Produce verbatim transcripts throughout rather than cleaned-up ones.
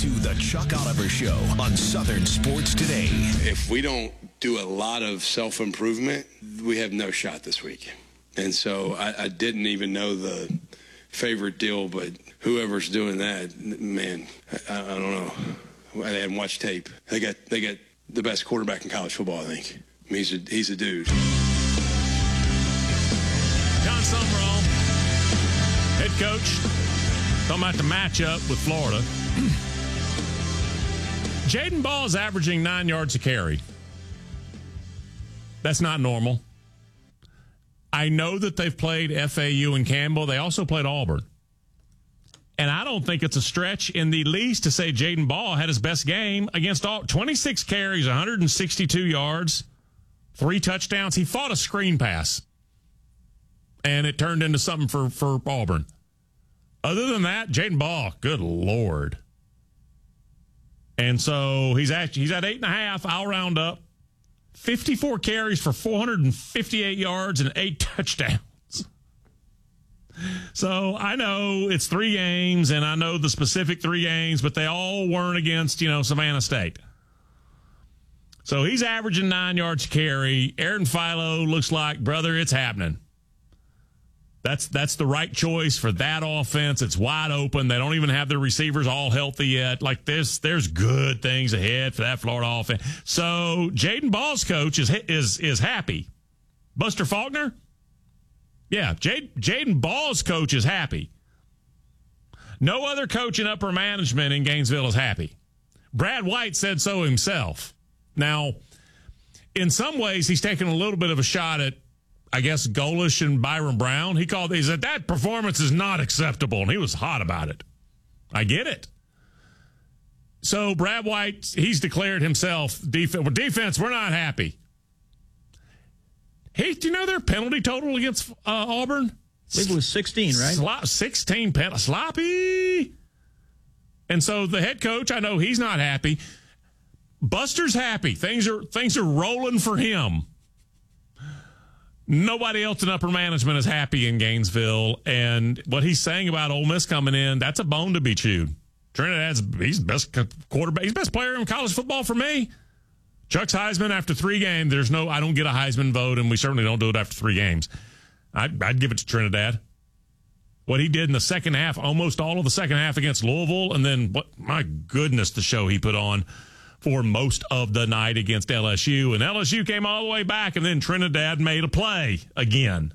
to the Chuck Oliver Show on Southern Sports Today. If we don't do a lot of self-improvement, we have no shot this week. And so I, I didn't even know the favorite deal, but whoever's doing that, man, I, I don't know. I hadn't watched tape. They got they got the best quarterback in college football, I think. I mean, he's a, he's a dude. John Summerall, head coach, talking about the matchup with Florida. Jaden Ball is averaging nine yards a carry. That's not normal. I know that they've played F A U and Campbell. They also played Auburn. And I don't think it's a stretch in the least to say Jaden Ball had his best game against all twenty-six carries, one hundred sixty-two yards, three touchdowns. He fought a screen pass, and it turned into something for, for Auburn. Other than that, Jaden Ball, good Lord. And so he's at, he's at eight and a half. I'll round up. fifty-four carries for four hundred fifty-eight yards and eight touchdowns. So I know it's three games, and I know the specific three games, but they all weren't against, you know, Savannah State. So he's averaging nine yards a carry. Aaron Philo looks like, brother, it's happening. That's that's the right choice for that offense. It's wide open. They don't even have their receivers all healthy yet. Like this, there's good things ahead for that Florida offense. So Jaden Ball's coach is is is happy. Buster Faulkner? Yeah, Jaden Ball's coach is happy. No other coach in upper management in Gainesville is happy. Brad White said so himself. Now, in some ways, he's taken a little bit of a shot at, I guess, Golish and Byron Brown. He called, he said, that performance is not acceptable, and he was hot about it. I get it. So Brad White, he's declared himself, defense, defense we're not happy. Hey, do you know their penalty total against uh, Auburn? I believe it was sixteen, right? Slo- sixteen penalties. Sloppy. And so the head coach, I know he's not happy. Buster's happy. Things are things are rolling for him. Nobody else in upper management is happy in Gainesville. And what he's saying about Ole Miss coming in, that's a bone to be chewed. Trinidad's he's best quarterback. He's best player in college football for me. Chuck's Heisman after three games. There's no, I don't get a Heisman vote, and we certainly don't do it after three games. I'd, I'd give it to Trinidad. What he did in the second half, almost all of the second half against Louisville, and then what? My goodness, the show he put on for most of the night against L S U, and L S U came all the way back, and then Trinidad made a play again.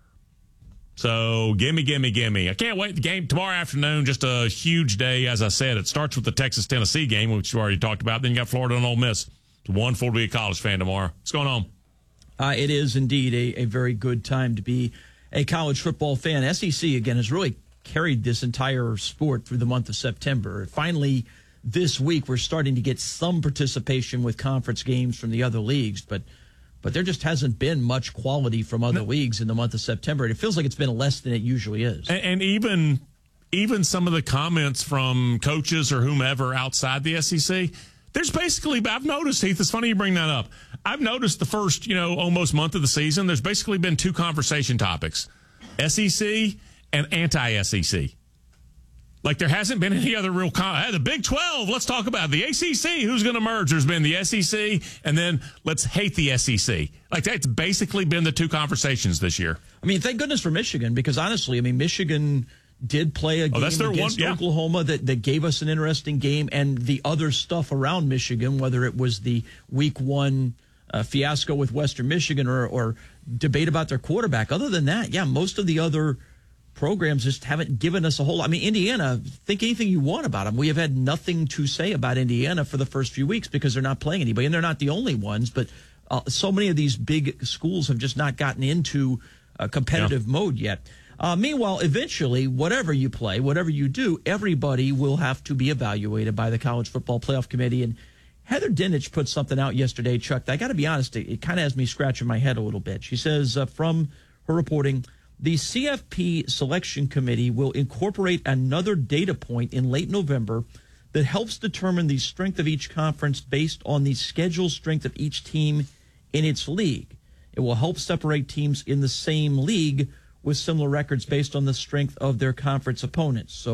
So gimme, gimme, gimme. I can't wait. The game tomorrow afternoon, just a huge day. As I said, it starts with the Texas-Tennessee game, which you already talked about. Then you got Florida and Ole Miss. It's wonderful to be a college fan tomorrow. What's going on? Uh, it is indeed a, a very good time to be a college football fan. S E C, again, has really carried this entire sport through the month of September. Finally, this week, we're starting to get some participation with conference games from the other leagues, but but there just hasn't been much quality from other no. leagues in the month of September. It feels like it's been less than it usually is. And, and even even some of the comments from coaches or whomever outside the S E C, there's basically, I've noticed, Heath, it's funny you bring that up. I've noticed the first, you know, almost month of the season, there's basically been two conversation topics, S E C and anti-S E C. Like there hasn't been any other real con- hey, the Big twelve, let's talk about it. The A C C, who's going to merge? There's been the S E C, and then let's hate the S E C. Like that's basically been the two conversations this year. I mean, thank goodness for Michigan, because honestly, I mean, Michigan did play a game oh, against one, yeah. Oklahoma that, that gave us an interesting game, and the other stuff around Michigan, whether it was the week one uh, fiasco with Western Michigan or, or debate about their quarterback. Other than that, yeah, most of the other programs just haven't given us a whole lot. I mean, Indiana, think anything you want about them. We have had nothing to say about Indiana for the first few weeks because they're not playing anybody, and they're not the only ones, but uh, so many of these big schools have just not gotten into a competitive yeah. mode yet. Uh, meanwhile, eventually, whatever you play, whatever you do, everybody will have to be evaluated by the College Football Playoff Committee. And Heather Dinich put something out yesterday, Chuck. I got to be honest, it, it kind of has me scratching my head a little bit. She says uh, from her reporting, the C F P Selection Committee will incorporate another data point in late November that helps determine the strength of each conference based on the schedule strength of each team in its league. It will help separate teams in the same league with similar records based on the strength of their conference opponents. So